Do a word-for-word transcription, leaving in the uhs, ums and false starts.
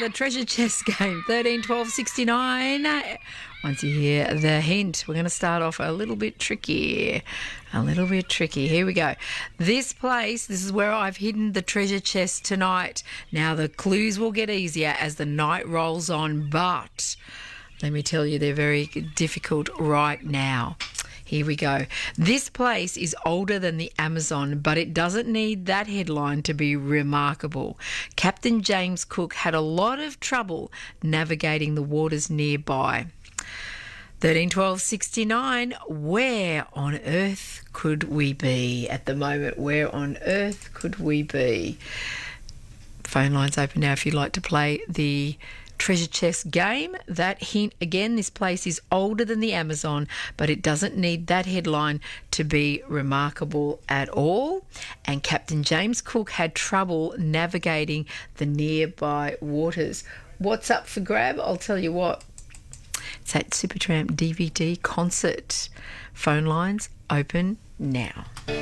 treasure chest game, thirteen, twelve, sixty-nine. Once you hear the hint, we're going to start off a little bit tricky. A little bit tricky. Here we go. This place, this is where I've hidden the treasure chest tonight. Now, the clues will get easier as the night rolls on, but let me tell you, they're very difficult right now. Here we go. This place is older than the Amazon, but it doesn't need that headline to be remarkable. Captain James Cook had a lot of trouble navigating the waters nearby. thirteen, twelve, sixty-nine. Where on earth could we be at the moment? Where on earth could we be? Phone lines open now if you'd like to play the treasure chest game. That hint again, this place is older than the Amazon, but it doesn't need that headline to be remarkable at all. And Captain James Cook had trouble navigating the nearby waters. What's up for grab? I'll tell you what. It's that Supertramp D V D concert. Phone lines open now.